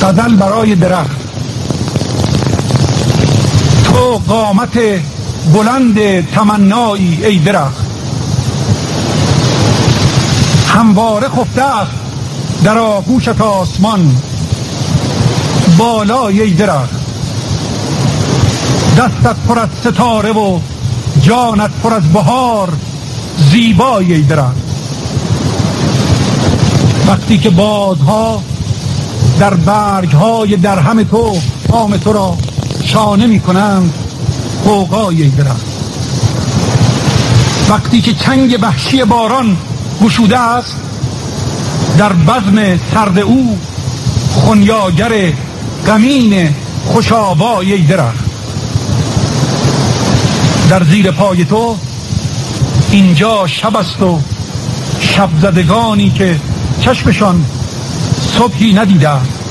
غزل برای درخت. تو قامت بلند تمنایی ای درخت، همواره خفته است در آغوشت آسمان بالای ای درخت. دستت پر از ستاره و جانت پر از بهار زیبای ای درخت. وقتی که بادها در برگهای درهم تو پام تو را شانه می کنند غوغای ای درخت. وقتی که چنگ وحشی باران گشوده است در بزم سرد او خنیاگر غمین خوشابای ای درخت. در زیر پای تو اینجا شب است و شب زدگانی که چشمشان صبحی ندیده.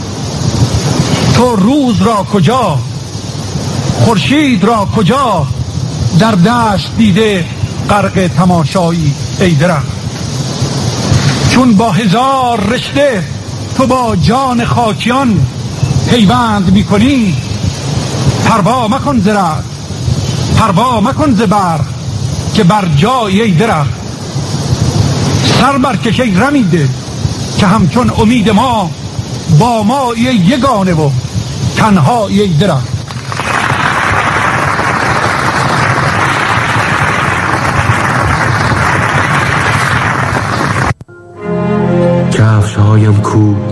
تو روز را کجا، خورشید را کجا در دشت دیده غرق تماشایی ای درخت. چون با هزار رشته تو با جان خاکیان پیوند میکنی، پروا مکن ز رعد، پروا مکن ز برق که بر جای ای درخت. سر برکش ای رمیده که همچون امید ما با ما یگانه و تنها ای درخت. کفش‌هایم کو